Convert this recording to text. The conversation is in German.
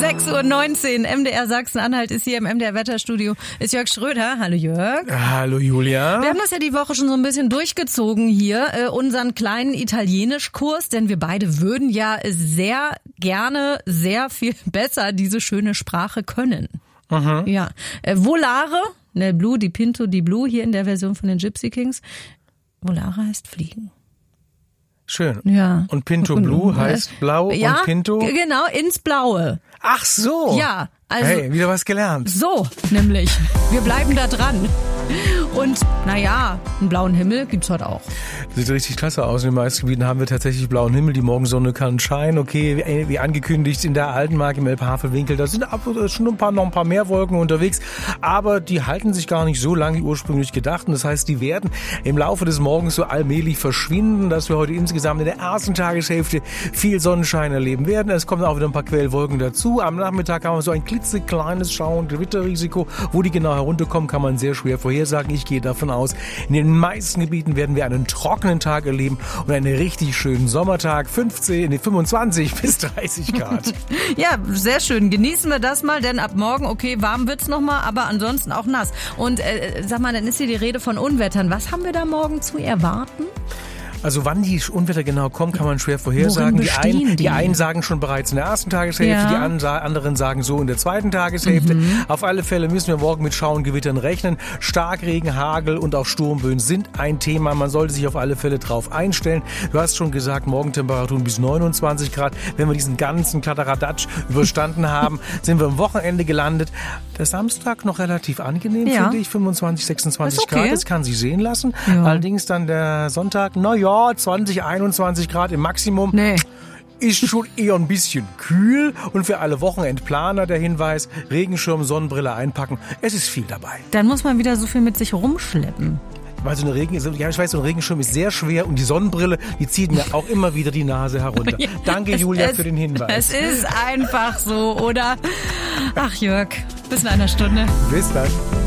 6:19 Uhr, MDR Sachsen-Anhalt ist hier im MDR Wetterstudio. Ist Jörg Schröder. Hallo Jörg. Hallo Julia. Wir haben das ja die Woche schon so ein bisschen durchgezogen hier, unseren kleinen Italienischkurs, denn wir beide würden ja sehr gerne sehr viel besser diese schöne Sprache können. Mhm. Ja. Volare, nel blu, di pinto, di blu, hier in der Version von den Gypsy Kings. Volare heißt fliegen. Schön. Ja. Und Pinto Blue heißt blau ja, und Pinto? Genau, ins Blaue. Ach so. Ja, also. Hey, wieder was gelernt. So, nämlich. Wir bleiben da dran. Und, naja, einen blauen Himmel gibt's heute auch. Sieht richtig klasse aus. In den meisten Gebieten haben wir tatsächlich blauen Himmel. Die Morgensonne kann scheinen. Okay, wie angekündigt in der Altenmark im Elbhavelwinkel. Da sind schon noch ein paar mehr Wolken unterwegs. Aber die halten sich gar nicht so lange wie ursprünglich gedacht. Und das heißt, die werden im Laufe des Morgens so allmählich verschwinden, dass wir heute insgesamt in der ersten Tageshälfte viel Sonnenschein erleben werden. Es kommen auch wieder ein paar Quellwolken dazu. Am Nachmittag haben wir so ein klitzekleines Schau- und Gewitterrisiko. Wo die genau herunterkommen, kann man sehr schwer vorhersagen. Ich gehe davon aus, in den meisten Gebieten werden wir einen trockenen Tag erleben und einen richtig schönen Sommertag. 25 bis 30 Grad. Ja, sehr schön. Genießen wir das mal, denn ab morgen, okay, warm wird's nochmal, aber ansonsten auch nass. Und sag mal, dann ist hier die Rede von Unwettern. Was haben wir da morgen zu erwarten? Also wann die Unwetter genau kommen, kann man schwer vorhersagen. Die einen sagen schon bereits in der ersten Tageshälfte, ja. Die anderen sagen so in der zweiten Tageshälfte. Auf alle Fälle müssen wir morgen mit Schauengewittern rechnen. Starkregen, Hagel und auch Sturmböen sind ein Thema. Man sollte sich auf alle Fälle drauf einstellen. Du hast schon gesagt, Morgentemperaturen bis 29 Grad. Wenn wir diesen ganzen Kladderadatsch überstanden haben, sind wir am Wochenende gelandet. Der Samstag noch relativ angenehm, finde ich. 25, 26 okay. Grad, das kann sich sehen lassen. Ja. Allerdings dann der Sonntag, 20, 21 Grad im Maximum. Nee. Ist schon eher ein bisschen kühl. Und für alle Wochenendplaner der Hinweis, Regenschirm, Sonnenbrille einpacken. Es ist viel dabei. Dann muss man wieder so viel mit sich rumschleppen. Weil so ein Regenschirm ist sehr schwer und die Sonnenbrille, die zieht mir auch immer wieder die Nase herunter. Ja, danke, Julia, für den Hinweis. Es ist einfach so, oder? Ach, Jörg, bis in einer Stunde. Bis dann.